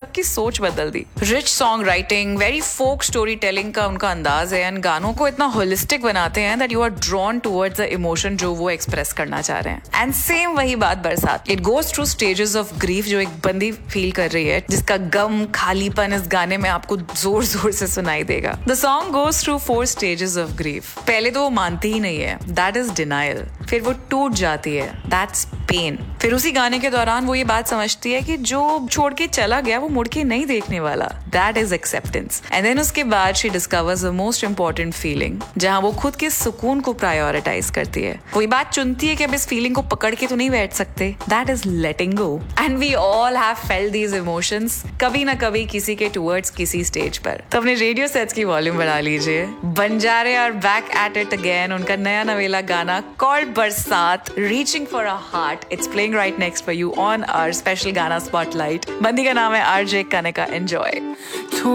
सबकी सोच बदल दी। रिच सॉन्ग राइटिंग, वेरी फोक स्टोरी टेलिंग का उनका अंदाज है, एंड गानों को इतना होलिस्टिक बनाते हैं that you are drawn towards the emotion जो वो एक्सप्रेस करना चाह रहे हैं। एंड सेम वही बात बरसात, it goes through stages of grief जो एक बंदी फील कर रही है, जिसका गम खालीपन इस गाने में आपको जोर जोर से सुनाई देगा। The song goes through 4 stages of grief. पहले तो वो मानती ही नहीं है, दैट इज डिनायल। फिर वो टूट जाती है, दैट्स पेन। फिर उसी गाने के दौरान वो ये बात समझती है कि जो छोड़ के चला गया वो मुड़ के नहीं देखने वाला, that is acceptance. And then उसके बाद she discovers the most important feeling, जहां वो खुद के सुकून को प्रायोरिटाइज करती है। वो ये बात चुनती है कि अब इस फीलिंग को पकड़ के तो नहीं बैठ सकते, that is letting go. And we all have felt these emotions कभी ना कभी किसी के टुवर्ड्स किसी स्टेज पर। तो अपने रेडियो सेट्स की वॉल्यूम बढ़ा लीजिए। बंजारे are back at it again, उनका नया नवेला गाना कॉल्ड बरसात, reaching for a heart, it's playing right next for you on our special गाना स्पॉटलाइट। बंदी का नाम है RJ कनिका। एंजॉय।